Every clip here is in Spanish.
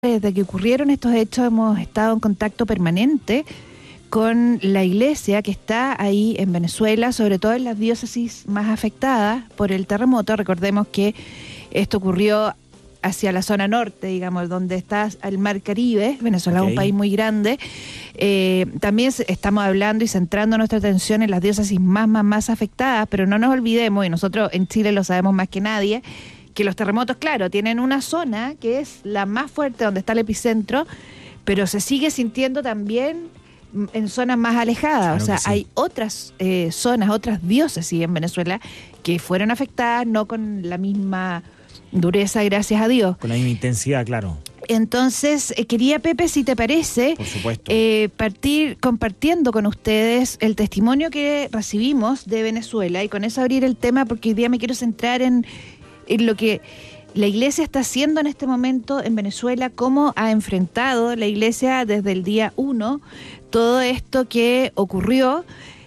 Desde que ocurrieron estos hechos hemos estado en contacto permanente con la iglesia que está ahí en Venezuela, sobre todo en las diócesis más afectadas por el terremoto. Recordemos que esto ocurrió hacia la zona norte, digamos, donde está el mar Caribe. Venezuela es un país muy grande. También estamos hablando y centrando nuestra atención en las diócesis más afectadas, pero no nos olvidemos, y nosotros en Chile lo sabemos más que nadie, que los terremotos, claro, tienen una zona que es la más fuerte, donde está el epicentro, pero se sigue sintiendo también en zonas más alejadas. Claro, o sea, hay otras zonas, otras diócesis en Venezuela que fueron afectadas, no con la misma dureza, gracias a Dios. Con la misma intensidad, claro. Entonces, quería, Pepe, si te parece, por supuesto, partir compartiendo con ustedes el testimonio que recibimos de Venezuela, y con eso abrir el tema, porque hoy día me quiero centrar en lo que la iglesia está haciendo en este momento en Venezuela, cómo ha enfrentado la iglesia desde el día 1 todo esto que ocurrió,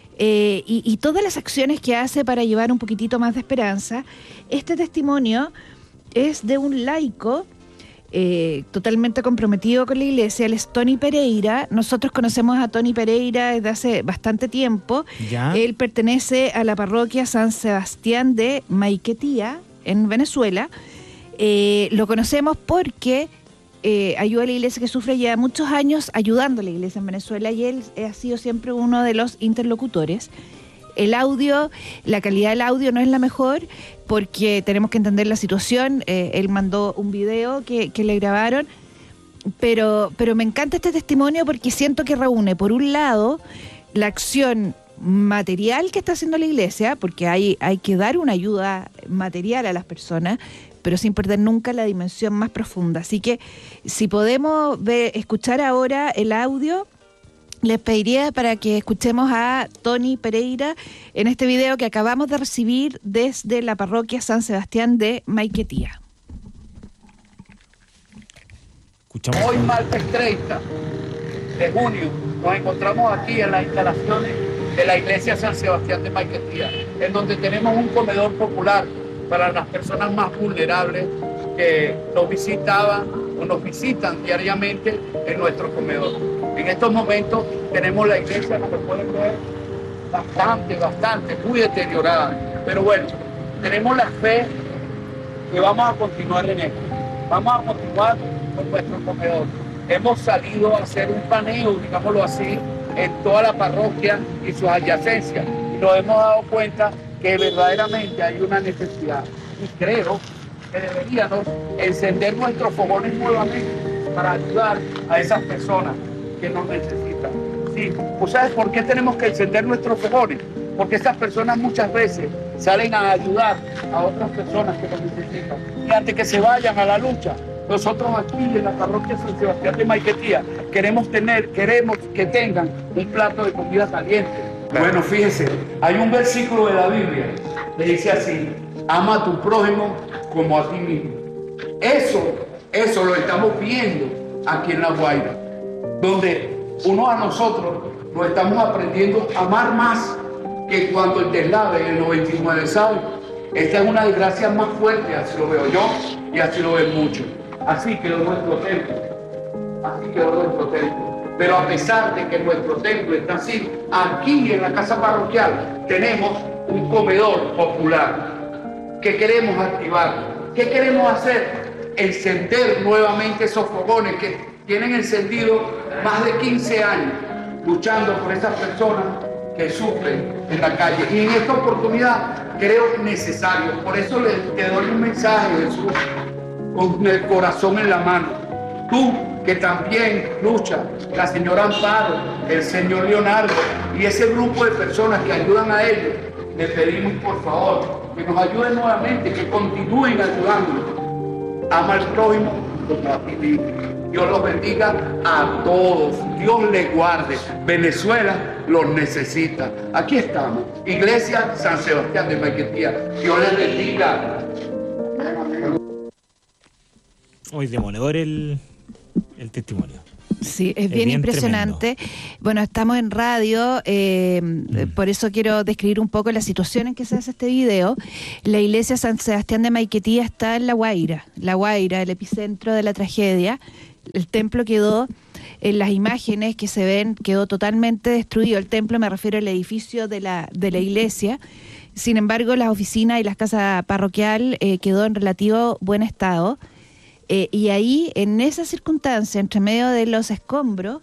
y todas las acciones que hace para llevar un poquitito más de esperanza. Este testimonio es de un laico totalmente comprometido con la iglesia. Él es Tony Pereira. Nosotros conocemos a Tony Pereira desde hace bastante tiempo. ¿Ya? Él pertenece a la parroquia San Sebastián de Maiquetía, en Venezuela. Lo conocemos porque ayuda a la iglesia que sufre ya muchos años ayudando a la iglesia en Venezuela, y él ha sido siempre uno de los interlocutores. El audio, la calidad del audio no es la mejor, porque tenemos que entender la situación. Él mandó un video que le grabaron, pero me encanta este testimonio porque siento que reúne, por un lado, la acción material que está haciendo la iglesia, porque hay que dar una ayuda material a las personas, pero sin perder nunca la dimensión más profunda. Así que si podemos escuchar ahora el audio, les pediría para que escuchemos a Tony Pereira en este video que acabamos de recibir desde la parroquia San Sebastián de Maiquetía. Escuchamos. Hoy, martes 30 de junio, nos encontramos aquí en las instalaciones de la iglesia San Sebastián de Maiquetía, en donde tenemos un comedor popular para las personas más vulnerables que nos visitaban o nos visitan diariamente en nuestro comedor. En estos momentos tenemos la iglesia, como pueden ver, bastante, muy deteriorada. Pero bueno, tenemos la fe que vamos a continuar en esto. Vamos a continuar con nuestro comedor. Hemos salido a hacer un paneo, digámoslo así, en toda la parroquia y sus adyacencias, y nos hemos dado cuenta que verdaderamente hay una necesidad, y creo que deberíamos encender nuestros fogones nuevamente para ayudar a esas personas que nos necesitan. Sí, ¿tú sabes por qué tenemos que encender nuestros fogones? Porque esas personas muchas veces salen a ayudar a otras personas que nos necesitan, y antes que se vayan a la lucha, nosotros aquí en la parroquia San Sebastián de Maiquetía queremos que tengan un plato de comida caliente. Bueno, fíjese, hay un versículo de la Biblia que dice así: ama a tu prójimo como a ti mismo. Eso lo estamos viendo aquí en La Guaira, donde uno a nosotros lo estamos aprendiendo a amar más que cuando el deslave en el 99, ¿sabe? Esta es una desgracia más fuerte, así lo veo yo y así lo ven muchos. Así quedó nuestro templo. Pero a pesar de que nuestro templo está así, aquí en la casa parroquial tenemos un comedor popular que queremos activar. ¿Qué queremos hacer? Encender nuevamente esos fogones que tienen encendido más de 15 años luchando por esas personas que sufren en la calle. Y en esta oportunidad creo necesario. Por eso te doy un mensaje, Jesús, con el corazón en la mano. Tú que también luchas, la señora Amparo, el señor Leonardo y ese grupo de personas que ayudan a ellos, les pedimos por favor que nos ayuden nuevamente, que continúen ayudándonos. Ama al prójimo como a ti mismo. Dios los bendiga a todos. Dios les guarde. Venezuela los necesita. Aquí estamos. Iglesia San Sebastián de Maiquetía. Dios les bendiga. Hoy demoledor el testimonio. Sí, es bien impresionante. Tremendo. Bueno, estamos en radio, por eso quiero describir un poco la situación en que se hace este video. La iglesia San Sebastián de Maiquetía está en La Guaira, el epicentro de la tragedia. El templo quedó, en las imágenes que se ven, quedó totalmente destruido. El templo, me refiero al edificio de la iglesia. Sin embargo, las oficinas y las casas parroquial quedó en relativo buen estado. Y ahí, en esa circunstancia, entre medio de los escombros,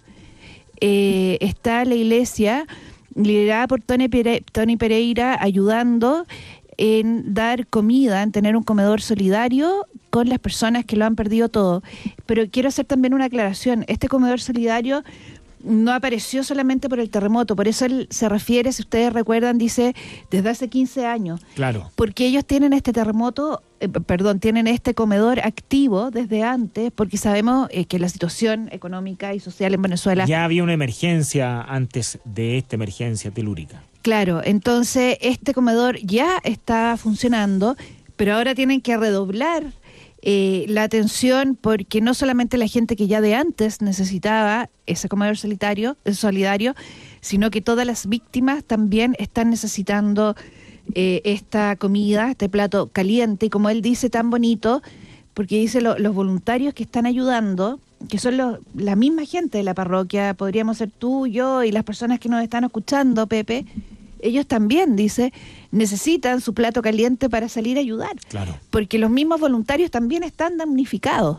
está la iglesia liderada por Tony Pereira, ayudando en dar comida, en tener un comedor solidario con las personas que lo han perdido todo. Pero quiero hacer también una aclaración. Este comedor solidario no apareció solamente por el terremoto, por eso él se refiere, si ustedes recuerdan, dice desde hace 15 años. Claro. Porque ellos tienen este tienen este comedor activo desde antes, porque sabemos que la situación económica y social en Venezuela... Ya había una emergencia antes de esta emergencia telúrica. Claro, entonces este comedor ya está funcionando, pero ahora tienen que redoblar la atención, porque no solamente la gente que ya de antes necesitaba ese comedor solidario, sino que todas las víctimas también están necesitando esta comida, este plato caliente, y como él dice tan bonito, porque dice los voluntarios que están ayudando, que son la misma gente de la parroquia, podríamos ser tú, yo y las personas que nos están escuchando, Pepe, ellos también, dice, necesitan su plato caliente para salir a ayudar. Claro. Porque los mismos voluntarios también están damnificados.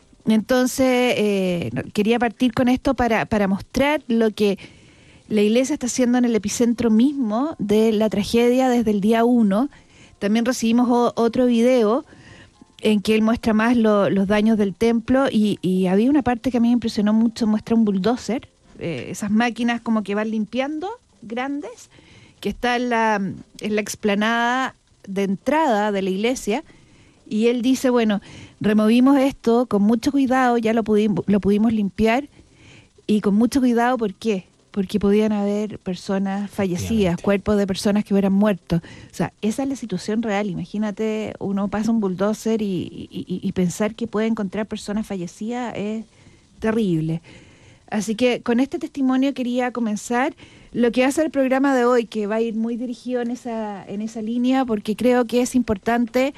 Entonces, quería partir con esto para mostrar lo que la iglesia está haciendo en el epicentro mismo de la tragedia desde el día 1. También recibimos otro video en que él muestra más los daños del templo, y había una parte que a mí me impresionó mucho, muestra un bulldozer, esas máquinas como que van limpiando, grandes, que está en la explanada de entrada de la iglesia, y él dice, bueno, removimos esto con mucho cuidado, ya lo pudimos limpiar, y con mucho cuidado, ¿por qué? Porque podían haber personas fallecidas, cuerpos de personas que hubieran muerto. O sea, esa es la situación real. Imagínate, uno pasa un bulldozer y pensar que puede encontrar personas fallecidas es terrible. Así que con este testimonio quería comenzar lo que va a ser el programa de hoy, que va a ir muy dirigido en esa línea, porque creo que es importante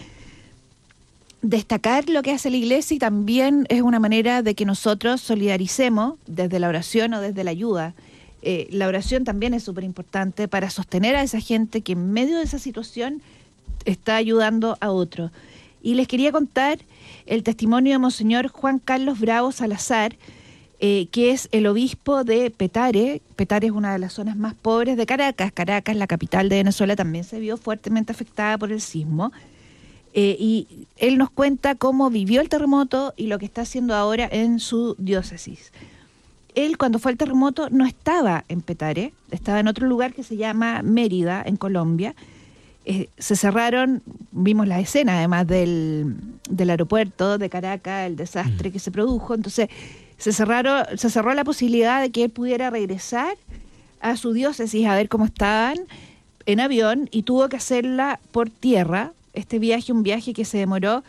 destacar lo que hace la iglesia, y también es una manera de que nosotros solidaricemos desde la oración o desde la ayuda. La oración también es súper importante para sostener a esa gente que en medio de esa situación está ayudando a otros. Y les quería contar el testimonio de Monseñor Juan Carlos Bravo Salazar, que es el obispo de Petare. Petare es una de las zonas más pobres de Caracas. Caracas, la capital de Venezuela, también se vio fuertemente afectada por el sismo. Y él nos cuenta cómo vivió el terremoto y lo que está haciendo ahora en su diócesis. Él, cuando fue el terremoto, no estaba en Petare, estaba en otro lugar que se llama Mérida, en Colombia. Se cerraron, vimos la escena además del aeropuerto de Caracas, el desastre que se produjo. Entonces se cerró la posibilidad de que él pudiera regresar a su diócesis a ver cómo estaban en avión, y tuvo que hacerla por tierra. Un viaje que se demoró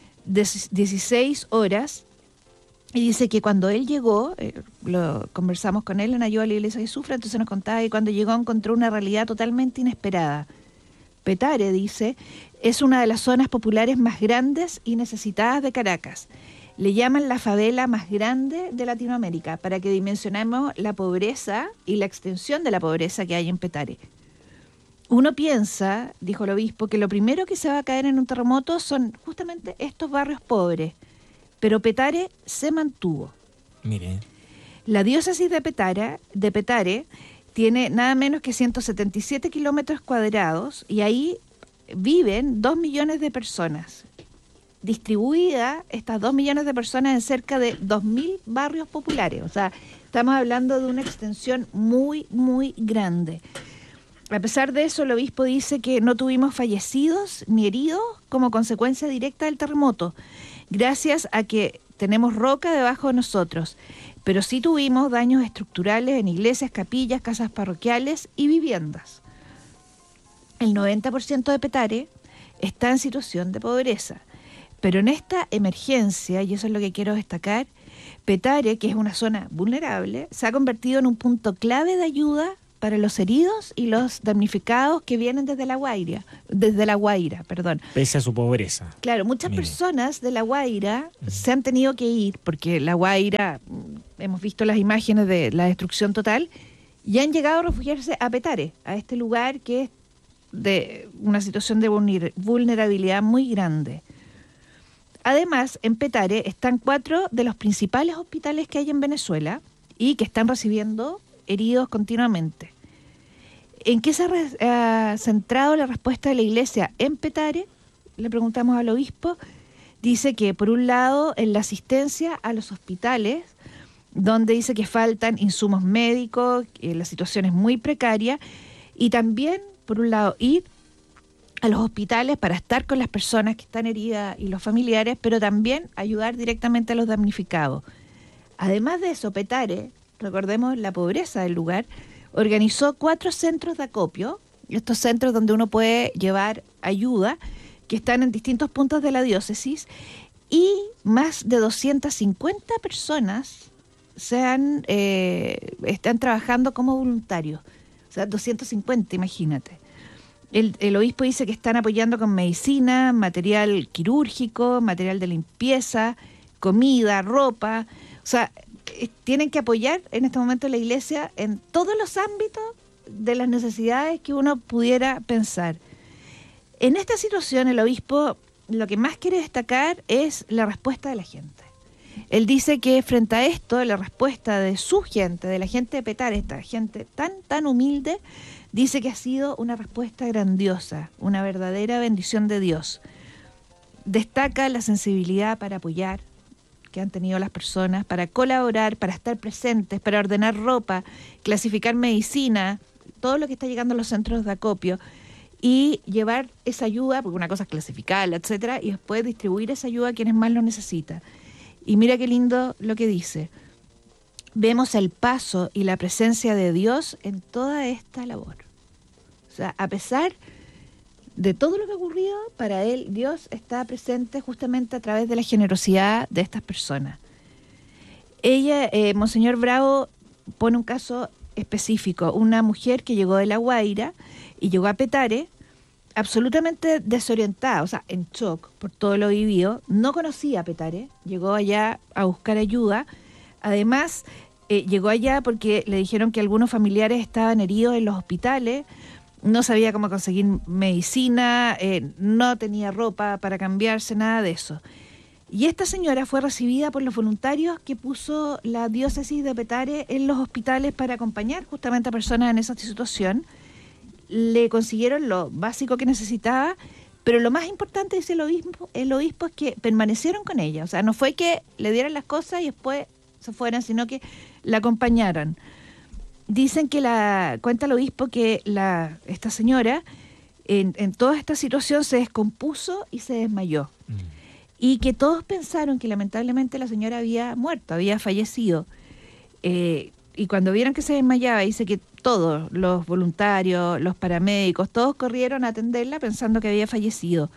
16 horas. Y dice que cuando él llegó, lo conversamos con él en Ayuda a la Iglesia que Sufre, entonces nos contaba que cuando llegó encontró una realidad totalmente inesperada. Petare, dice, es una de las zonas populares más grandes y necesitadas de Caracas. Le llaman la favela más grande de Latinoamérica, para que dimensionemos la pobreza y la extensión de la pobreza que hay en Petare. Uno piensa, dijo el obispo, que lo primero que se va a caer en un terremoto son justamente estos barrios pobres. Pero Petare se mantuvo. Mire. La diócesis de Petare tiene nada menos que 177 kilómetros cuadrados, y ahí viven 2 millones de personas. Distribuidas estas 2 millones de personas en cerca de 2.000 barrios populares. O sea, estamos hablando de una extensión muy, muy grande. A pesar de eso, el obispo dice que no tuvimos fallecidos ni heridos como consecuencia directa del terremoto, gracias a que tenemos roca debajo de nosotros, pero sí tuvimos daños estructurales en iglesias, capillas, casas parroquiales y viviendas. El 90% de Petare está en situación de pobreza, pero en esta emergencia, y eso es lo que quiero destacar, Petare, que es una zona vulnerable, se ha convertido en un punto clave de ayuda para los heridos y los damnificados que vienen desde La Guaira, perdón. Pese a su pobreza. Claro, muchas personas de La Guaira se han tenido que ir, porque La Guaira, hemos visto las imágenes de la destrucción total, y han llegado a refugiarse a Petare, a este lugar que es de una situación de vulnerabilidad muy grande. Además, en Petare están 4 de los principales hospitales que hay en Venezuela y que están recibiendo heridos continuamente. ¿En qué se ha centrado la respuesta de la Iglesia en Petare? Le preguntamos al obispo. Dice que, por un lado, en la asistencia a los hospitales, donde dice que faltan insumos médicos, la situación es muy precaria, y también, por un lado, ir a los hospitales para estar con las personas que están heridas y los familiares, pero también ayudar directamente a los damnificados. Además de eso, Petare, recordemos la pobreza del lugar, organizó 4 centros de acopio, estos centros donde uno puede llevar ayuda, que están en distintos puntos de la diócesis, y más de 250 personas están trabajando como voluntarios. O sea, 250, imagínate. El obispo dice que están apoyando con medicina, material quirúrgico, material de limpieza, comida, ropa. O sea, tienen que apoyar en este momento la Iglesia en todos los ámbitos de las necesidades que uno pudiera pensar. En esta situación, el obispo lo que más quiere destacar es la respuesta de la gente. Él dice que frente a esto, la respuesta de su gente, de la gente de Petare, esta gente tan humilde, dice que ha sido una respuesta grandiosa, una verdadera bendición de Dios. Destaca la sensibilidad para apoyar que han tenido las personas, para colaborar, para estar presentes, para ordenar ropa, clasificar medicina, todo lo que está llegando a los centros de acopio, y llevar esa ayuda, porque una cosa es clasificarla, etcétera, y después distribuir esa ayuda a quienes más lo necesitan. Y mira qué lindo lo que dice. Vemos el paso y la presencia de Dios en toda esta labor. O sea, a pesar de todo lo que ha ocurrido, para él Dios está presente justamente a través de la generosidad de estas personas. Monseñor Bravo pone un caso específico, una mujer que llegó de La Guaira y llegó a Petare absolutamente desorientada, o sea, en shock por todo lo vivido, no conocía a Petare, llegó allá a buscar ayuda, además llegó allá porque le dijeron que algunos familiares estaban heridos en los hospitales, no sabía cómo conseguir medicina, no tenía ropa para cambiarse, nada de eso. Y esta señora fue recibida por los voluntarios que puso la diócesis de Petare en los hospitales para acompañar justamente a personas en esa situación. Le consiguieron lo básico que necesitaba, pero lo más importante, dice el obispo, es que permanecieron con ella. O sea, no fue que le dieran las cosas y después se fueran, sino que la acompañaron. Dicen que cuenta el obispo que esta señora en toda esta situación se descompuso y se desmayó. Y que todos pensaron que lamentablemente la señora había muerto, había fallecido. Y cuando vieron que se desmayaba, dice que todos, los voluntarios, los paramédicos, todos corrieron a atenderla pensando que había fallecido.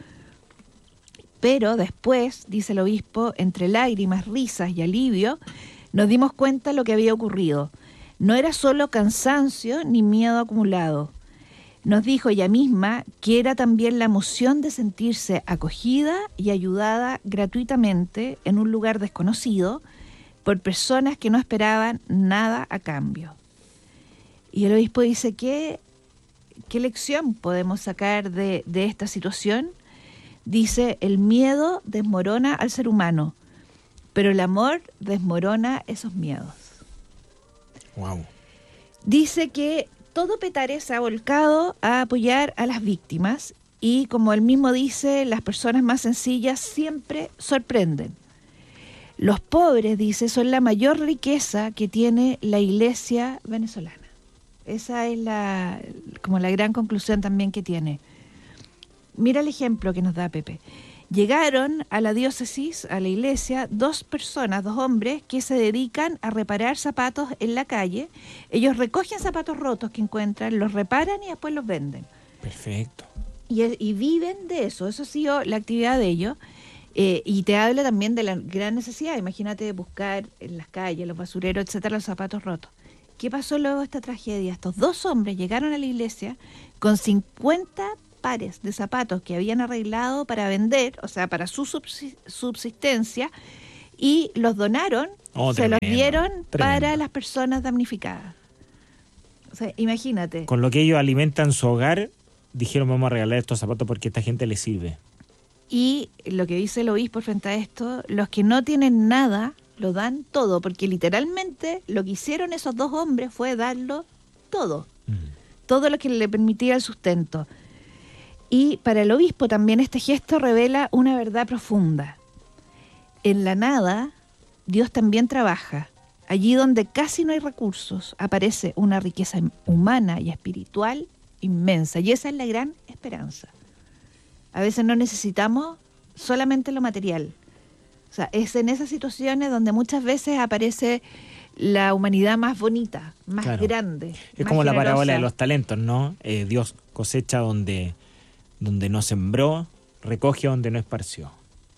Pero después, dice el obispo, entre lágrimas, risas y alivio, nos dimos cuenta de lo que había ocurrido. No era solo cansancio ni miedo acumulado. Nos dijo ella misma que era también la emoción de sentirse acogida y ayudada gratuitamente en un lugar desconocido por personas que no esperaban nada a cambio. Y el obispo dice ¿qué lección podemos sacar de esta situación? Dice, el miedo desmorona al ser humano, pero el amor desmorona esos miedos. Wow. Dice que todo Petare se ha volcado a apoyar a las víctimas y, como él mismo dice, las personas más sencillas siempre sorprenden. Los pobres, dice, son la mayor riqueza que tiene la Iglesia venezolana. Esa es como la gran conclusión también que tiene. Mira el ejemplo que nos da Pepe. Llegaron a la diócesis, a la iglesia, 2 personas, 2 hombres que se dedican a reparar zapatos en la calle. Ellos recogen zapatos rotos que encuentran, los reparan y después los venden. Perfecto. Y viven de eso. Eso ha sido la actividad de ellos. Y te habla también de la gran necesidad. Imagínate buscar en las calles, los basureros, etcétera, los zapatos rotos. ¿Qué pasó luego de esta tragedia? Estos 2 hombres llegaron a la iglesia con 50 pares de zapatos que habían arreglado para vender, o sea, para su subsistencia, y los donaron, se los dieron para las personas damnificadas. O sea, imagínate. Con lo que ellos alimentan su hogar, dijeron, vamos a regalar estos zapatos porque a esta gente les sirve. Y lo que dice el obispo frente a esto, los que no tienen nada, lo dan todo, porque literalmente lo que hicieron esos 2 hombres fue darlo todo. Todo lo que le permitía el sustento. Y para el obispo también este gesto revela una verdad profunda. En la nada, Dios también trabaja. Allí donde casi no hay recursos, aparece una riqueza humana y espiritual inmensa. Y esa es la gran esperanza. A veces no necesitamos solamente lo material. O sea, es en esas situaciones donde muchas veces aparece la humanidad más bonita, más grande. Es más como generosa. la parábola de los talentos, ¿no? Dios cosecha donde no sembró, recoge donde no esparció.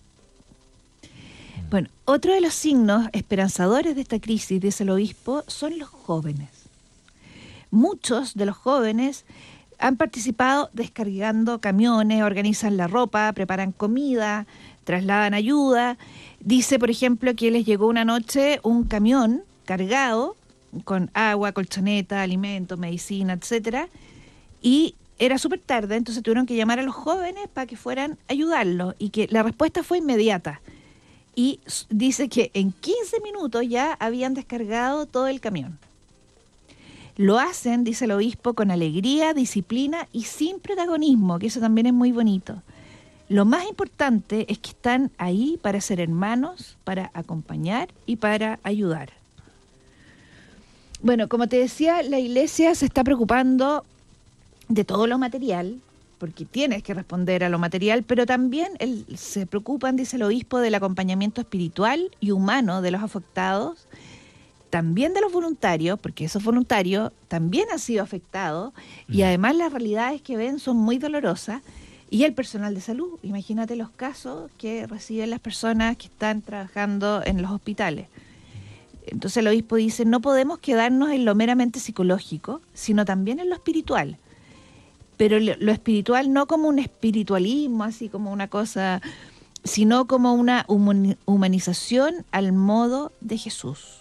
Bueno, otro de los signos esperanzadores de esta crisis, dice el obispo, son los jóvenes. Muchos de los jóvenes han participado descargando camiones, organizan la ropa, preparan comida, trasladan ayuda. Dice, por ejemplo, que les llegó una noche un camión cargado con agua, colchoneta, alimentos, medicina, etcétera, y era súper tarde, entonces tuvieron que llamar a los jóvenes para que fueran a ayudarlos, y que la respuesta fue inmediata. Y dice que en 15 minutos ya habían descargado todo el camión. Lo hacen, dice el obispo, con alegría, disciplina y sin protagonismo, que eso también es muy bonito. Lo más importante es que están ahí para ser hermanos, para acompañar y para ayudar. Bueno, como te decía, la iglesia se está preocupando de todo lo material, porque tienes que responder a lo material, pero también se preocupan, dice el obispo, del acompañamiento espiritual y humano de los afectados, también de los voluntarios, porque esos voluntarios también han sido afectados, y además las realidades que ven son muy dolorosas, y el personal de salud. Imagínate los casos que reciben las personas que están trabajando en los hospitales. Entonces el obispo dice, no podemos quedarnos en lo meramente psicológico, sino también en lo espiritual. Pero lo espiritual no como un espiritualismo, así como una cosa, sino como una humanización al modo de Jesús.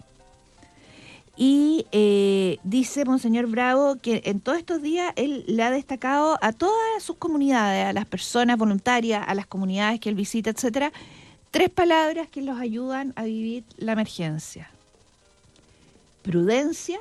Y dice Monseñor Bravo que en todos estos días él le ha destacado a todas sus comunidades, a las personas voluntarias, a las comunidades que él visita, etcétera, 3 palabras que los ayudan a vivir la emergencia: prudencia,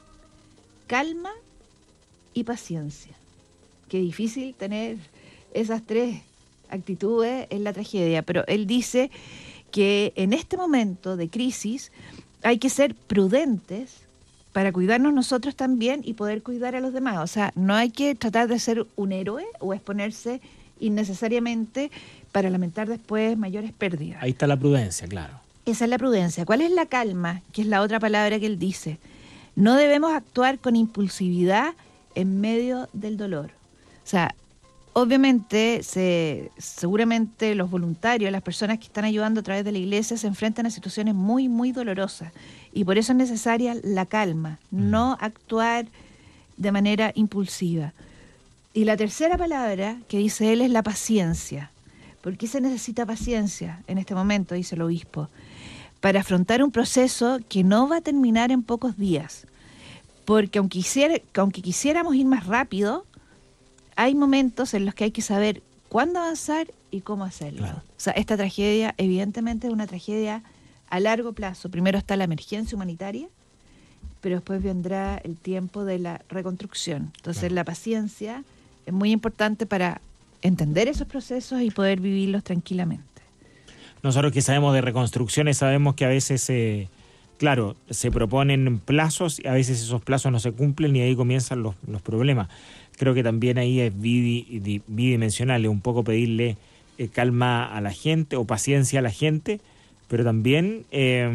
calma y paciencia. Qué difícil tener esas 3 actitudes en la tragedia, pero él dice que en este momento de crisis hay que ser prudentes para cuidarnos nosotros también y poder cuidar a los demás. O sea, no hay que tratar de ser un héroe o exponerse innecesariamente para lamentar después mayores pérdidas. Ahí está la prudencia, claro. Esa es la prudencia. ¿Cuál es la calma? Que es la otra palabra que él dice. No debemos actuar con impulsividad en medio del dolor. O sea, obviamente, seguramente los voluntarios, las personas que están ayudando a través de la iglesia se enfrentan a situaciones muy, muy dolorosas. Y por eso es necesaria la calma, no actuar de manera impulsiva. Y la tercera palabra que dice él es la paciencia. ¿Por qué se necesita paciencia en este momento?, dice el obispo. Para afrontar un proceso que no va a terminar en pocos días. Porque aunque quisiéramos ir más rápido, hay momentos en los que hay que saber cuándo avanzar y cómo hacerlo. Claro. O sea, esta tragedia evidentemente es una tragedia a largo plazo. Primero está la emergencia humanitaria, pero después vendrá el tiempo de la reconstrucción. Entonces, claro, la paciencia es muy importante para entender esos procesos y poder vivirlos tranquilamente. Nosotros que sabemos de reconstrucciones sabemos que a veces, se proponen plazos y a veces esos plazos no se cumplen y ahí comienzan los problemas. Creo que también ahí es bidimensional, un poco pedirle calma a la gente o paciencia a la gente, pero también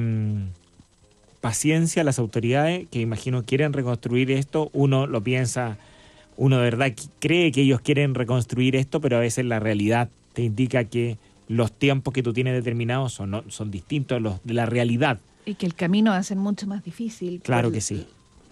paciencia a las autoridades que imagino quieren reconstruir esto. Uno lo piensa, uno de verdad cree que ellos quieren reconstruir esto, pero a veces la realidad te indica que los tiempos que tú tienes determinados son distintos a los de la realidad. Y que el camino va a ser mucho más difícil. Claro que sí.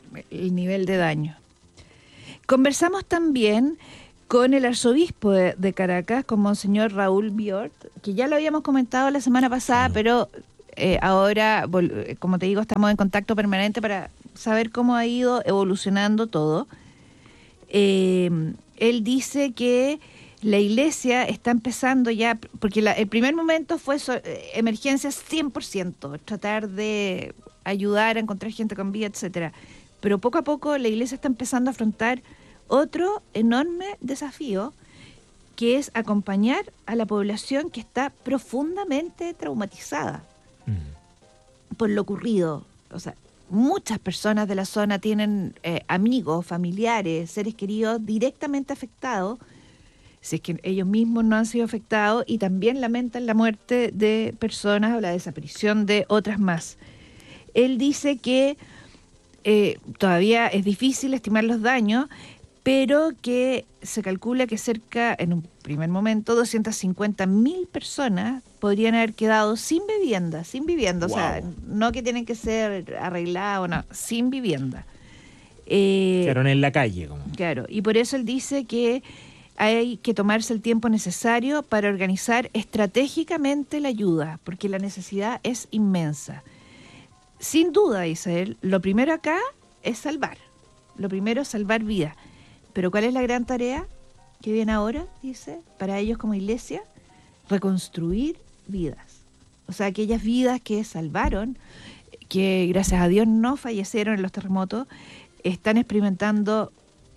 el nivel de daño. Conversamos también con el arzobispo de Caracas, con Monseñor Raúl Biort, que ya lo habíamos comentado la semana pasada, pero ahora, como te digo, estamos en contacto permanente para saber cómo ha ido evolucionando todo. Él dice que la iglesia está empezando ya, porque el primer momento fue emergencias 100%, tratar de ayudar a encontrar gente con vida, etcétera. Pero poco a poco la iglesia está empezando a afrontar otro enorme desafío, que es acompañar a la población que está profundamente traumatizada por lo ocurrido. O sea, muchas personas de la zona tienen amigos, familiares, seres queridos directamente afectados, si es que ellos mismos no han sido afectados, y también lamentan la muerte de personas o la desaparición de otras más. Él dice que todavía es difícil estimar los daños, pero que se calcula que en un primer momento, 250.000 personas podrían haber quedado sin vivienda. Wow. O sea, no que tienen que ser arreglados, no, sin vivienda. Quedaron en la calle. Claro, y por eso él dice que hay que tomarse el tiempo necesario para organizar estratégicamente la ayuda, porque la necesidad es inmensa. Sin duda, dice él, lo primero acá es salvar. Lo primero es salvar vidas. Pero ¿cuál es la gran tarea que viene ahora, dice, para ellos como iglesia? Reconstruir vidas. O sea, aquellas vidas que salvaron, que gracias a Dios no fallecieron en los terremotos, están experimentando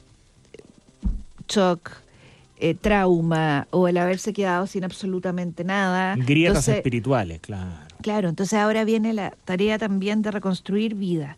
shock, trauma, o el haberse quedado sin absolutamente nada. Grietas espirituales, claro. Claro, entonces ahora viene la tarea también de reconstruir vida.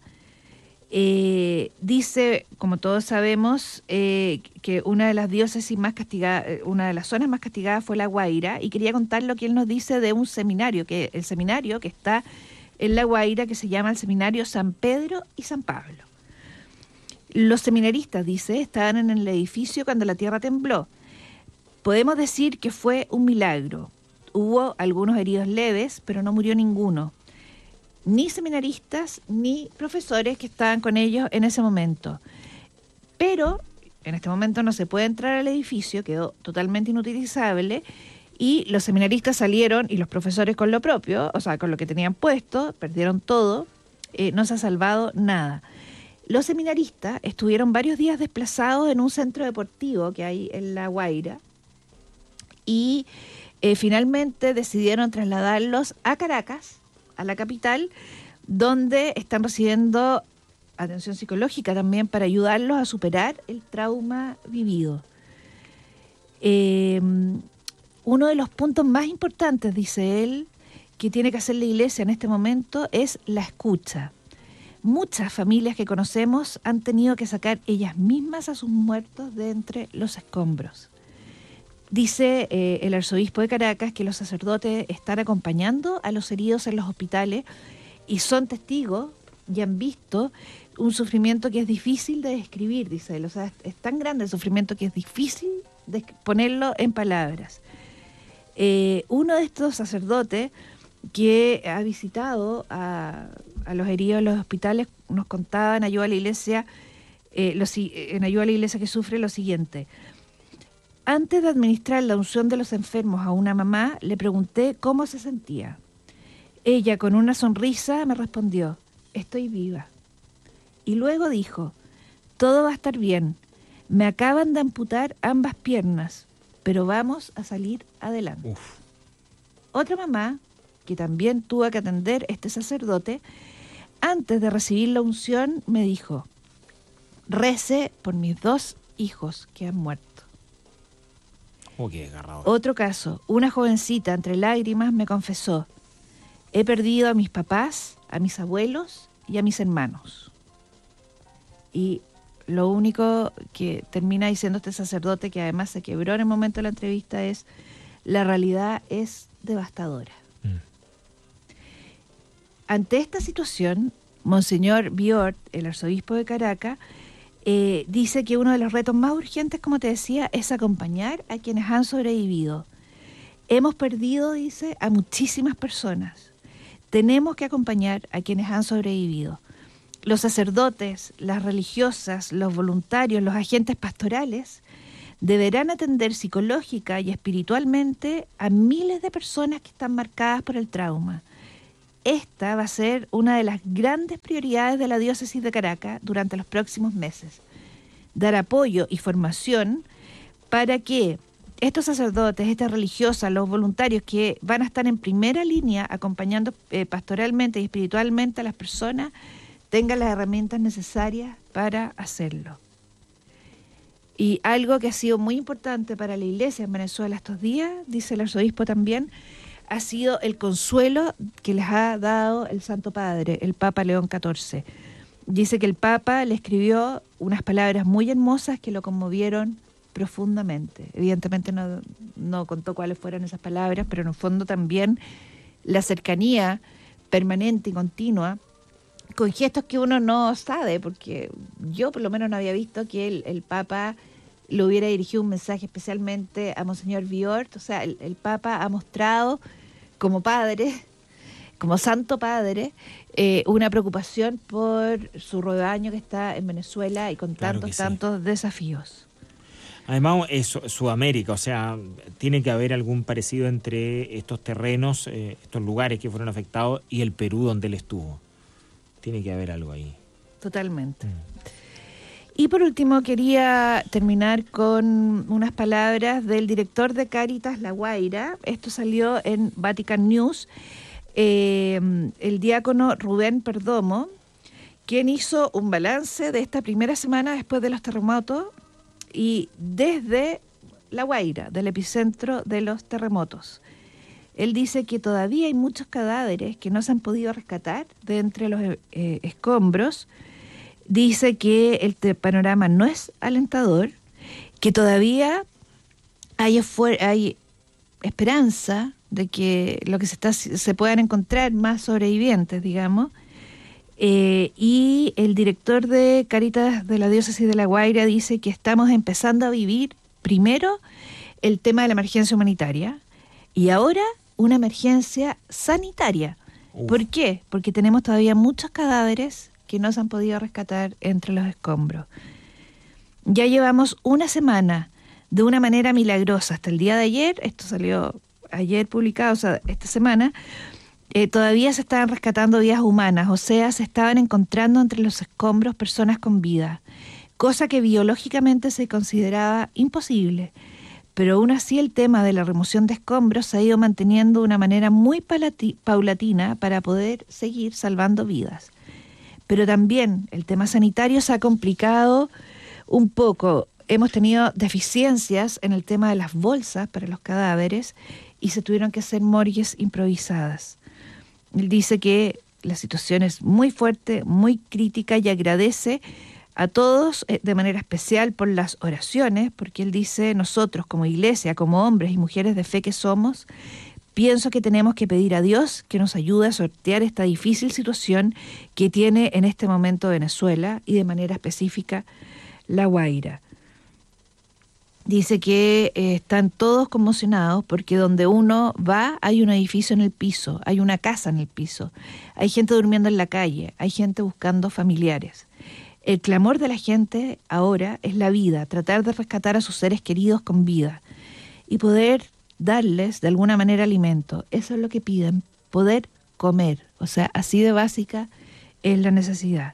Dice, como todos sabemos, que una de las diócesis más castigadas, una de las zonas más castigadas fue La Guaira, y quería contar lo que él nos dice de un seminario, que el seminario que está en La Guaira, que se llama el Seminario San Pedro y San Pablo. Los seminaristas, dice, estaban en el edificio cuando la tierra tembló. Podemos decir que fue un milagro. Hubo algunos heridos leves, pero no murió ninguno. Ni seminaristas, ni profesores que estaban con ellos en ese momento. Pero en este momento no se puede entrar al edificio, quedó totalmente inutilizable, y los seminaristas salieron, y los profesores con lo propio, o sea, con lo que tenían puesto, perdieron todo, no se ha salvado nada. Los seminaristas estuvieron varios días desplazados en un centro deportivo que hay en La Guaira, y finalmente decidieron trasladarlos a Caracas, a la capital, donde están recibiendo atención psicológica también para ayudarlos a superar el trauma vivido. Uno de los puntos más importantes, dice él, que tiene que hacer la iglesia en este momento es la escucha. Muchas familias que conocemos han tenido que sacar ellas mismas a sus muertos de entre los escombros. Dice el arzobispo de Caracas que los sacerdotes están acompañando a los heridos en los hospitales y son testigos y han visto un sufrimiento que es difícil de describir, dice él. O sea, es tan grande el sufrimiento que es difícil de ponerlo en palabras. Uno de estos sacerdotes que ha visitado a los heridos en los hospitales nos contaba en Ayuda a la Iglesia, en Ayuda a la Iglesia que sufre, lo siguiente: antes de administrar la unción de los enfermos a una mamá, le pregunté cómo se sentía. Ella, con una sonrisa, me respondió: estoy viva. Y luego dijo: todo va a estar bien. Me acaban de amputar ambas piernas, pero vamos a salir adelante. Uf. Otra mamá, que también tuvo que atender este sacerdote, antes de recibir la unción, me dijo: rece por mis 2 hijos que han muerto. Otro caso, una jovencita entre lágrimas me confesó: he perdido a mis papás, a mis abuelos y a mis hermanos. Y lo único que termina diciendo este sacerdote, que además se quebró en el momento de la entrevista, es: la realidad es devastadora. Ante esta situación, Monseñor Biort, el arzobispo de Caracas, dice que uno de los retos más urgentes, como te decía, es acompañar a quienes han sobrevivido. Hemos perdido, dice, a muchísimas personas. Tenemos que acompañar a quienes han sobrevivido. los sacerdotes, las religiosas, los voluntarios, los agentes pastorales deberán atender psicológica y espiritualmente a miles de personas que están marcadas por el trauma. Esta va a ser una de las grandes prioridades de la diócesis de Caracas durante los próximos meses. Dar apoyo y formación para que estos sacerdotes, estas religiosas, los voluntarios que van a estar en primera línea acompañando pastoralmente y espiritualmente a las personas, tengan las herramientas necesarias para hacerlo. Y algo que ha sido muy importante para la Iglesia en Venezuela estos días, dice el arzobispo también, ha sido el consuelo que les ha dado el Santo Padre, el Papa León XIV. Dice que el Papa le escribió unas palabras muy hermosas que lo conmovieron profundamente. Evidentemente no contó cuáles fueron esas palabras, pero en el fondo también la cercanía permanente y continua, con gestos que uno no sabe, porque yo por lo menos no había visto que el Papa le hubiera dirigido un mensaje especialmente a Monseñor Viort. O sea, el Papa ha mostrado como padre, como Santo Padre, una preocupación por su rebaño que está en Venezuela y con tantos desafíos. Además, es Sudamérica, o sea, tiene que haber algún parecido entre estos terrenos, estos lugares que fueron afectados y el Perú donde él estuvo. Tiene que haber algo ahí. Totalmente. Y por último quería terminar con unas palabras del director de Cáritas La Guaira. Esto salió en Vatican News. El diácono Rubén Perdomo, quien hizo un balance de esta primera semana después de los terremotos y desde La Guaira, del epicentro de los terremotos. Él dice que todavía hay muchos cadáveres que no se han podido rescatar de entre los escombros. Dice que el panorama no es alentador, que todavía hay esperanza de que lo que se puedan encontrar más sobrevivientes, digamos. Y el director de Cáritas de la Diócesis de La Guaira dice que estamos empezando a vivir primero el tema de la emergencia humanitaria y ahora una emergencia sanitaria. ¿Por qué? Porque tenemos todavía muchos cadáveres que no se han podido rescatar entre los escombros. Ya llevamos una semana de una manera milagrosa hasta el día de ayer, esto salió ayer publicado, o sea, esta semana, todavía se estaban rescatando vidas humanas, o sea, se estaban encontrando entre los escombros personas con vida, cosa que biológicamente se consideraba imposible. Pero aún así el tema de la remoción de escombros se ha ido manteniendo de una manera muy paulatina para poder seguir salvando vidas. Pero también el tema sanitario se ha complicado un poco. Hemos tenido deficiencias en el tema de las bolsas para los cadáveres y se tuvieron que hacer morgues improvisadas. Él dice que la situación es muy fuerte, muy crítica y agradece a todos de manera especial por las oraciones, porque él dice, nosotros como iglesia, como hombres y mujeres de fe que somos, pienso que tenemos que pedir a Dios que nos ayude a sortear esta difícil situación que tiene en este momento Venezuela y de manera específica La Guaira. Dice que están todos conmocionados porque donde uno va hay un edificio en el piso, hay una casa en el piso, hay gente durmiendo en la calle, hay gente buscando familiares. El clamor de la gente ahora es la vida, tratar de rescatar a sus seres queridos con vida y poder darles de alguna manera alimento. Eso es lo que piden, poder comer. O sea, así de básica es la necesidad.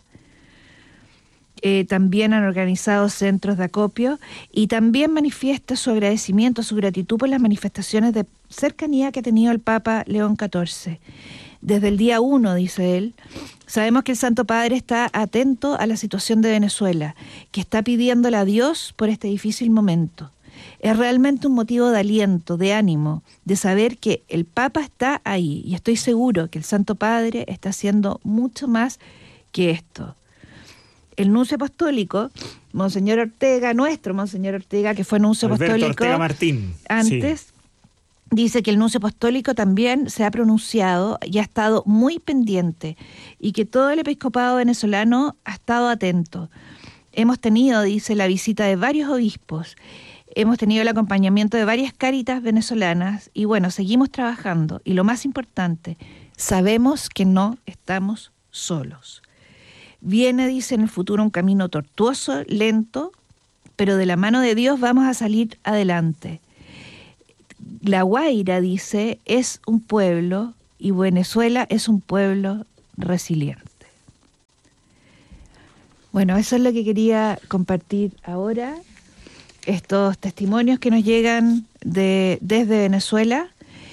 También han organizado centros de acopio y también manifiesta su agradecimiento, su gratitud por las manifestaciones de cercanía que ha tenido el Papa León XIV. Desde el día 1, dice él, sabemos que el Santo Padre está atento a la situación de Venezuela, que está pidiéndole a Dios por este difícil momento. Es realmente un motivo de aliento, de ánimo, de saber que el Papa está ahí y estoy seguro que el Santo Padre está haciendo mucho más que esto. El nuncio apostólico, Monseñor Ortega, nuestro Monseñor Ortega, que fue nuncio Alberto apostólico Ortega Martín. antes, sí. Dice que el nuncio apostólico también se ha pronunciado y ha estado muy pendiente y que todo el episcopado venezolano ha estado atento. Hemos tenido, dice, la visita de varios obispos, hemos tenido el acompañamiento de varias cáritas venezolanas y bueno, seguimos trabajando y lo más importante, sabemos que no estamos solos. Viene, dice, en el futuro un camino tortuoso, lento, pero de la mano de Dios vamos a salir adelante. La Guaira, dice, es un pueblo y Venezuela es un pueblo resiliente. Bueno, eso es lo que quería compartir ahora. Estos testimonios que nos llegan desde Venezuela.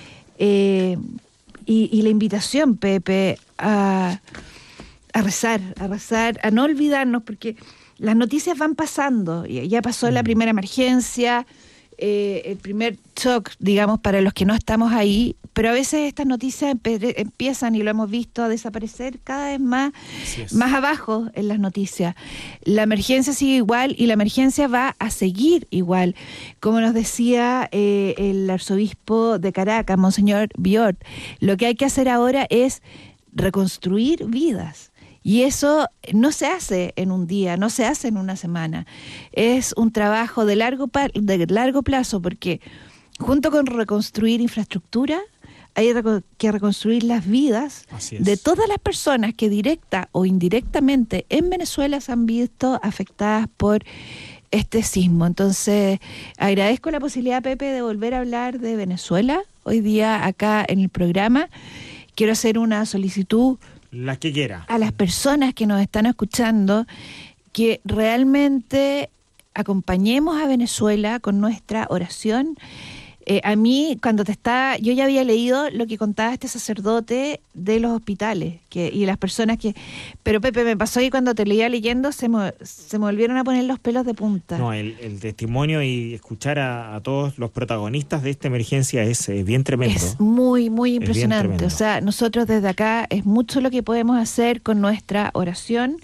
Y la invitación, Pepe, a rezar, a no olvidarnos, porque las noticias van pasando. Ya pasó la primera emergencia, el primer shock, digamos, para los que no estamos ahí, pero a veces estas noticias empiezan, y lo hemos visto, a desaparecer cada vez más abajo en las noticias. La emergencia sigue igual y la emergencia va a seguir igual. Como nos decía el arzobispo de Caracas, Monseñor Biort, lo que hay que hacer ahora es reconstruir vidas. Y eso no se hace en un día, no se hace en una semana. Es un trabajo de largo plazo, porque junto con reconstruir infraestructura, hay que reconstruir las vidas de todas las personas que directa o indirectamente en Venezuela se han visto afectadas por este sismo. Entonces, agradezco la posibilidad, Pepe, de volver a hablar de Venezuela hoy día acá en el programa. Quiero hacer una solicitud, la que quiera, a las personas que nos están escuchando, que realmente acompañemos a Venezuela con nuestra oración. A mí, yo ya había leído lo que contaba este sacerdote de los hospitales y las personas que... Pero, Pepe, me pasó que cuando te leía leyendo se me volvieron a poner los pelos de punta. No, el testimonio y escuchar a todos los protagonistas de esta emergencia es bien tremendo. Es muy, muy impresionante. O sea, nosotros desde acá es mucho lo que podemos hacer con nuestra oración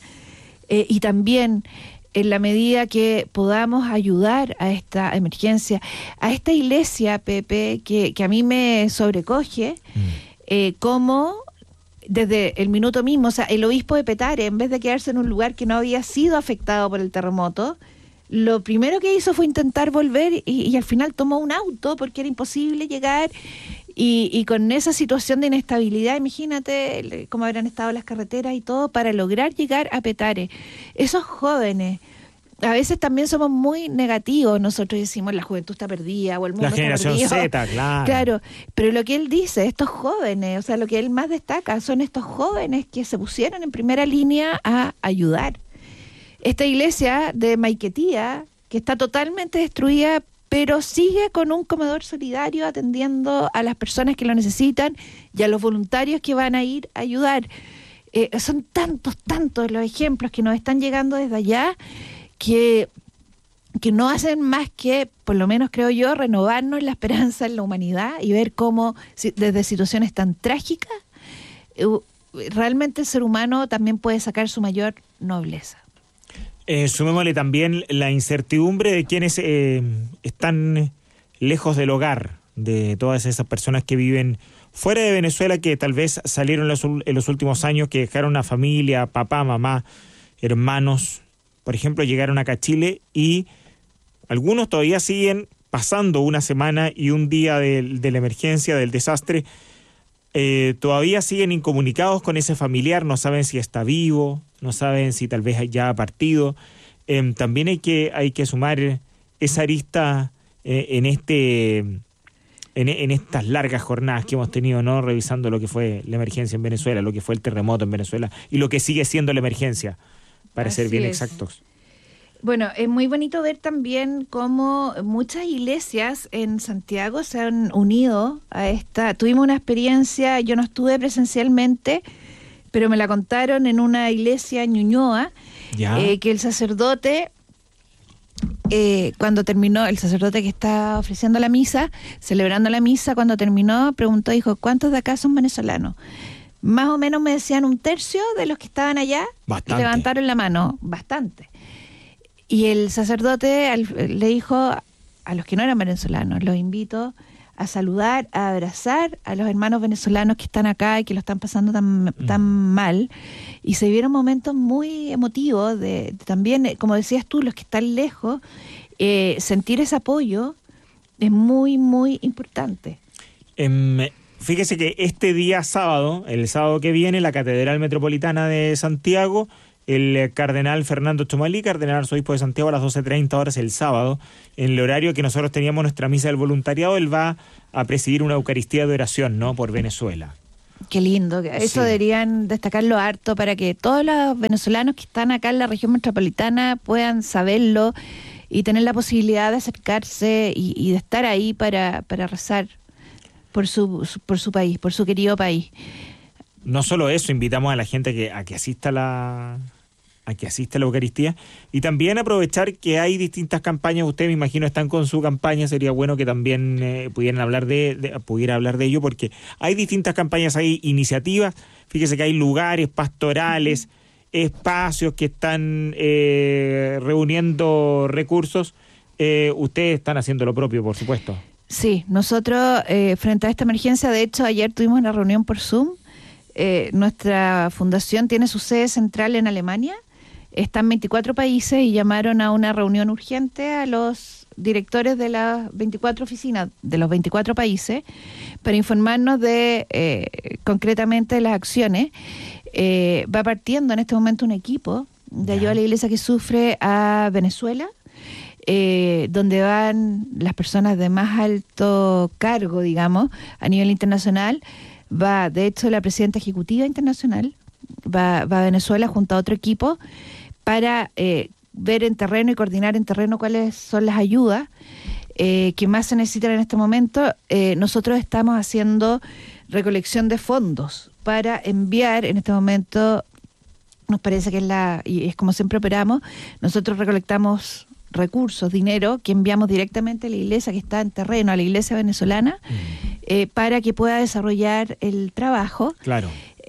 y también... en la medida que podamos ayudar a esta emergencia, a esta iglesia, Pepe, que a mí me sobrecoge, como desde el minuto mismo, o sea, el obispo de Petare, en vez de quedarse en un lugar que no había sido afectado por el terremoto, lo primero que hizo fue intentar volver y al final tomó un auto porque era imposible llegar. Y con esa situación de inestabilidad, imagínate cómo habrán estado las carreteras y todo para lograr llegar a Petare. Esos jóvenes, a veces también somos muy negativos, nosotros decimos la juventud está perdida o el mundo está perdido. La generación Z, claro. Claro, pero lo que él dice, estos jóvenes, o sea, lo que él más destaca son estos jóvenes que se pusieron en primera línea a ayudar. Esta iglesia de Maiquetía, que está totalmente destruida, pero sigue con un comedor solidario atendiendo a las personas que lo necesitan y a los voluntarios que van a ir a ayudar. Son tantos los ejemplos que nos están llegando desde allá que no hacen más que, por lo menos creo yo, renovarnos la esperanza en la humanidad y ver cómo desde situaciones tan trágicas realmente el ser humano también puede sacar su mayor nobleza. Sumémosle también la incertidumbre de quienes están lejos del hogar, de todas esas personas que viven fuera de Venezuela, que tal vez salieron en los últimos años, que dejaron a familia, papá, mamá, hermanos, por ejemplo, llegaron acá a Chile y algunos todavía siguen pasando una semana y un día de la emergencia, del desastre, todavía siguen incomunicados con ese familiar, no saben si está vivo, no saben si tal vez ya ha partido. También hay que sumar esa arista en estas largas jornadas que hemos tenido, ¿no? Revisando lo que fue la emergencia en Venezuela, lo que fue el terremoto en Venezuela y lo que sigue siendo la emergencia, para ser bien exactos. Bueno, es muy bonito ver también cómo muchas iglesias en Santiago se han unido a esta. Tuvimos una experiencia, yo no estuve presencialmente, pero me la contaron en una iglesia en Ñuñoa, que el sacerdote, cuando terminó, el sacerdote que está ofreciendo la misa, celebrando la misa, cuando terminó, preguntó, dijo, ¿cuántos de acá son venezolanos? Más o menos me decían un tercio de los que estaban allá. Bastante. Levantaron la mano, bastante. Y el sacerdote le dijo a los que no eran venezolanos, los invito a saludar, a abrazar a los hermanos venezolanos que están acá y que lo están pasando tan mal. Y se vieron momentos muy emotivos de también, como decías tú, los que están lejos, sentir ese apoyo es muy, muy importante. Fíjese que este día sábado, el sábado que viene, la Catedral Metropolitana de Santiago el cardenal Fernando Chomalí, cardenal arzobispo de Santiago, a las 12:30 horas el sábado, en el horario que nosotros teníamos nuestra misa del voluntariado. Él va a presidir una Eucaristía de oración, ¿no?, por Venezuela. Qué lindo, eso deberían destacarlo harto para que todos los venezolanos que están acá en la región metropolitana puedan saberlo y tener la posibilidad de acercarse y de estar ahí para rezar por su país, por su querido país. No solo eso, invitamos a la gente a que asista a la Eucaristía, y también aprovechar que hay distintas campañas. Ustedes, me imagino, están con su campaña. Sería bueno que también pudiera hablar de ello, porque hay distintas campañas, hay iniciativas. Fíjese que hay lugares pastorales, espacios que están reuniendo recursos. Ustedes están haciendo lo propio, por supuesto. Sí, nosotros frente a esta emergencia, de hecho ayer tuvimos una reunión por Zoom. Nuestra fundación tiene su sede central en Alemania, está en 24 países y llamaron a una reunión urgente a los directores de las 24 oficinas de los 24 países para informarnos de concretamente las acciones. Va partiendo en este momento un equipo de ayuda a la iglesia que sufre a Venezuela, donde van las personas de más alto cargo, digamos, a nivel internacional. Va, de hecho, la presidenta ejecutiva internacional va a Venezuela junto a otro equipo para ver en terreno y coordinar en terreno cuáles son las ayudas que más se necesitan en este momento. Nosotros estamos haciendo recolección de fondos para enviar en este momento. Nos parece que y es como siempre operamos. Nosotros recolectamos recursos, dinero que enviamos directamente a la iglesia que está en terreno, a la iglesia venezolana, para que pueda desarrollar el trabajo. Claro.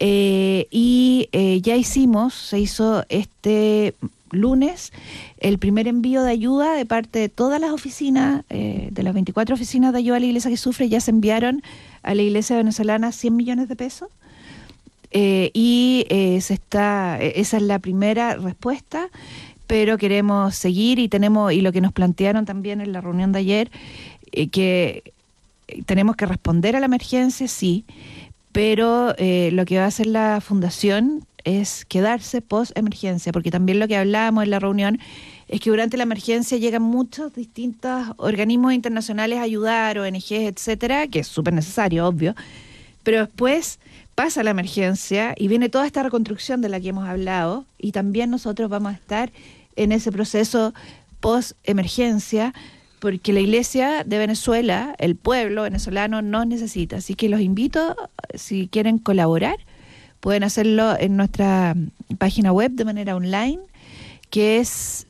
Y se hizo este lunes el primer envío de ayuda de parte de todas las oficinas, de las 24 oficinas de ayuda a la iglesia que sufre. Ya se enviaron a la iglesia venezolana 100 millones de pesos. Esa es la primera respuesta, pero queremos seguir y lo que nos plantearon también en la reunión de ayer, que tenemos que responder a la emergencia, sí, pero lo que va a hacer la fundación es quedarse post-emergencia, porque también lo que hablábamos en la reunión es que durante la emergencia llegan muchos distintos organismos internacionales a ayudar, ONGs, etcétera, que es súper necesario, obvio, pero después pasa la emergencia y viene toda esta reconstrucción de la que hemos hablado, y también nosotros vamos a estar en ese proceso post-emergencia, porque la iglesia de Venezuela, el pueblo venezolano nos necesita. Así que los invito, si quieren colaborar, pueden hacerlo en nuestra página web de manera online, que es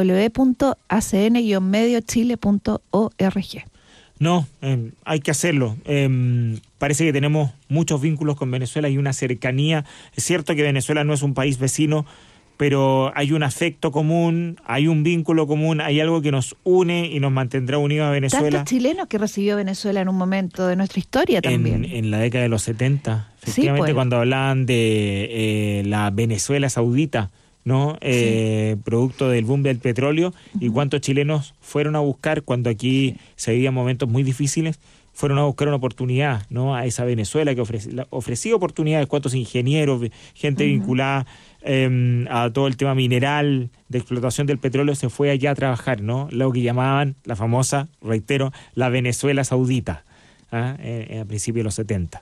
www.acn-mediochile.org. No, hay que hacerlo. Parece que tenemos muchos vínculos con Venezuela y una cercanía. Es cierto que Venezuela no es un país vecino, pero hay un afecto común, hay un vínculo común, hay algo que nos une y nos mantendrá unidos a Venezuela. Tantos chilenos que recibió Venezuela en un momento de nuestra historia también. En la década de los 70, efectivamente, sí, pues, cuando hablaban de la Venezuela saudita, ¿no? Sí. Producto del boom del petróleo, y cuántos chilenos fueron a buscar, cuando aquí se vivían momentos muy difíciles, fueron a buscar una oportunidad, ¿no?, a esa Venezuela que ofrecía oportunidades. Cuántos ingenieros, gente vinculada a todo el tema mineral, de explotación del petróleo, se fue allá a trabajar, ¿no? Lo que llamaban la famosa, reitero, la Venezuela saudita, a principios de los 70.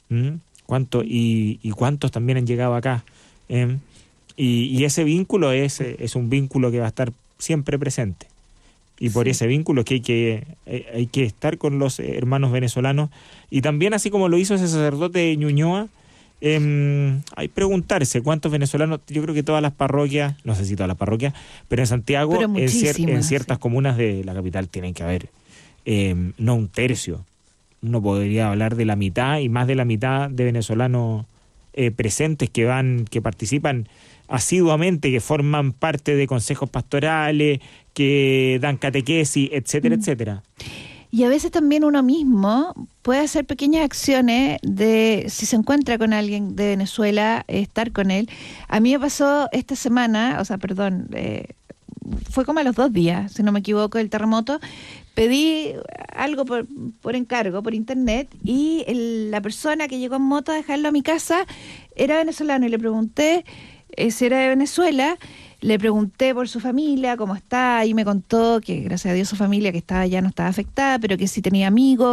¿Cuántos también han llegado acá? Y ese vínculo es un vínculo que va a estar siempre presente. Y por ese vínculo que hay que estar con los hermanos venezolanos. Y también, así como lo hizo ese sacerdote de Ñuñoa, hay que preguntarse cuántos venezolanos. Yo creo que todas las parroquias, no sé si todas las parroquias, pero en Santiago, en ciertas comunas de la capital tienen que haber no un tercio. Uno podría hablar de la mitad y más de la mitad de venezolanos presentes que participan asiduamente, que forman parte de consejos pastorales, que dan catequesis, etcétera, etcétera. Y a veces también uno mismo puede hacer pequeñas acciones de, si se encuentra con alguien de Venezuela, estar con él. A mí me pasó esta semana, fue como a los 2 días, si no me equivoco, del terremoto. Pedí algo por encargo, por internet, y la persona que llegó en moto a dejarlo a mi casa era venezolano, y le pregunté ese era de Venezuela. Le pregunté por su familia, cómo está, y me contó que gracias a Dios su familia que estaba ya no estaba afectada, pero que sí tenía amigos.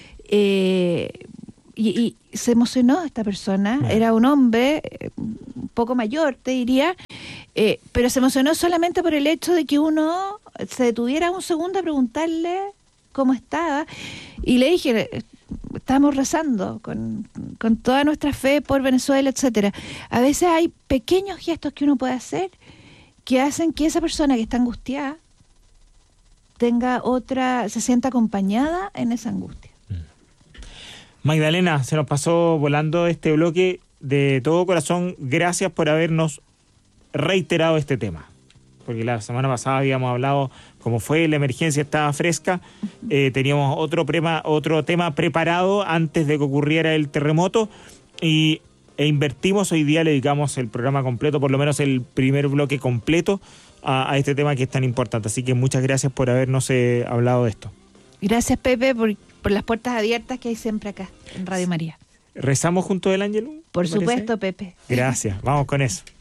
Y se emocionó esta persona. Era un hombre un poco mayor, te diría, pero se emocionó solamente por el hecho de que uno se detuviera un segundo a preguntarle cómo estaba. Y le dije, estamos rezando con toda nuestra fe por Venezuela, etcétera. A veces hay pequeños gestos que uno puede hacer que hacen que esa persona que está angustiada se sienta acompañada en esa angustia. Magdalena, se nos pasó volando este bloque. De todo corazón, gracias por habernos reiterado este tema. Porque la semana pasada habíamos hablado, como fue la emergencia, estaba fresca, teníamos otro tema preparado antes de que ocurriera el terremoto e invertimos. Hoy día le dedicamos el programa completo, por lo menos el primer bloque completo, a este tema que es tan importante. Así que muchas gracias por habernos hablado de esto. Gracias, Pepe, por las puertas abiertas que hay siempre acá en Radio María. ¿Rezamos junto del Ángel? Por supuesto, Pepe. Gracias, vamos con eso.